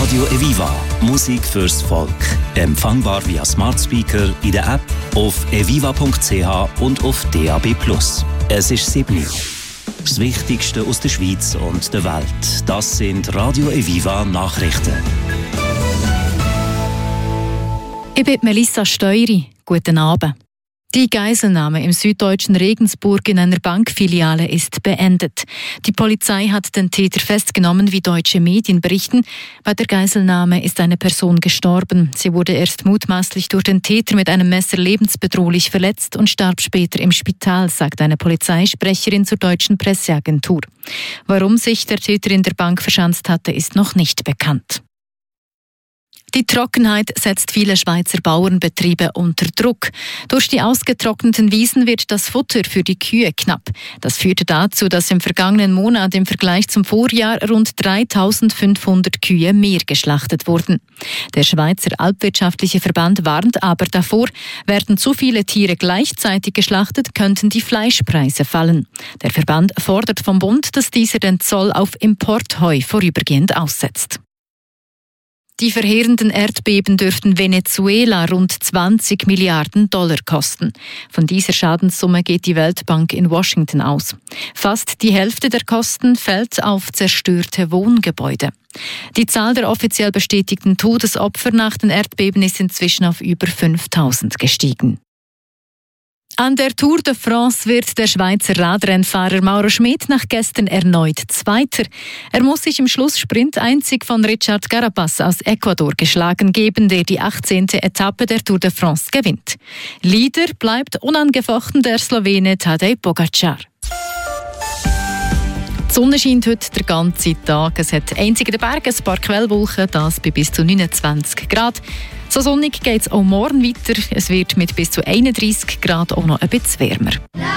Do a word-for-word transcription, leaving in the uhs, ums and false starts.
Radio Eviva. Musik fürs Volk. Empfangbar via Smart Speaker, in der App, auf eviva punkt c h und auf D A B plus. Es ist sieben Uhr. Das Wichtigste aus der Schweiz und der Welt. Das sind Radio Eviva Nachrichten. Ich bin Melissa Steury. Guten Abend. Die Geiselnahme im süddeutschen Regensburg in einer Bankfiliale ist beendet. Die Polizei hat den Täter festgenommen, wie deutsche Medien berichten. Bei der Geiselnahme ist eine Person gestorben. Sie wurde erst mutmaßlich durch den Täter mit einem Messer lebensbedrohlich verletzt und starb später im Spital, sagt eine Polizeisprecherin zur deutschen Presseagentur. Warum sich der Täter in der Bank verschanzt hatte, ist noch nicht bekannt. Die Trockenheit setzt viele Schweizer Bauernbetriebe unter Druck. Durch die ausgetrockneten Wiesen wird das Futter für die Kühe knapp. Das führte dazu, dass im vergangenen Monat im Vergleich zum Vorjahr rund dreitausendfünfhundert Kühe mehr geschlachtet wurden. Der Schweizer Alpwirtschaftliche Verband warnt aber davor, werden zu viele Tiere gleichzeitig geschlachtet, könnten die Fleischpreise fallen. Der Verband fordert vom Bund, dass dieser den Zoll auf Importheu vorübergehend aussetzt. Die verheerenden Erdbeben dürften Venezuela rund zwanzig Milliarden Dollar kosten. Von dieser Schadenssumme geht die Weltbank in Washington aus. Fast die Hälfte der Kosten fällt auf zerstörte Wohngebäude. Die Zahl der offiziell bestätigten Todesopfer nach den Erdbeben ist inzwischen auf über fünftausend gestiegen. An der Tour de France wird der Schweizer Radrennfahrer Mauro Schmid nach gestern erneut Zweiter. Er muss sich im Schlusssprint einzig von Richard Carapaz aus Ecuador geschlagen geben, der die achtzehnte Etappe der Tour de France gewinnt. Leader bleibt unangefochten der Slowene Tadej Pogačar. Die Sonne scheint heute den ganzen Tag. Es hat einzig in den Bergen ein paar Quellwolken, das bei bis zu neunundzwanzig Grad. So sonnig geht es auch morgen weiter. Es wird mit bis zu einunddreissig Grad auch noch ein bisschen wärmer.